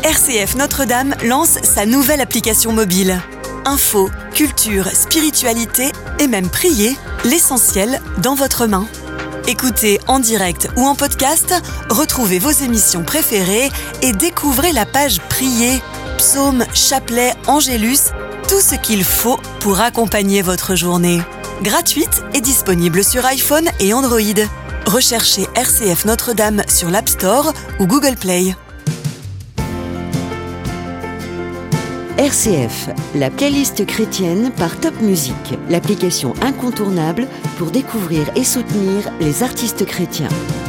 RCF Notre-Dame lance sa nouvelle application mobile. Info, culture, spiritualité et même prier, l'essentiel dans votre main. Écoutez en direct ou en podcast, retrouvez vos émissions préférées et découvrez la page Prier, psaumes, chapelets, angélus, tout ce qu'il faut pour accompagner votre journée. Gratuite et disponible sur iPhone et Android. Recherchez RCF Notre-Dame sur l'App Store ou Google Play. RCF, la playlist chrétienne par Top Music, l'application incontournable pour découvrir et soutenir les artistes chrétiens.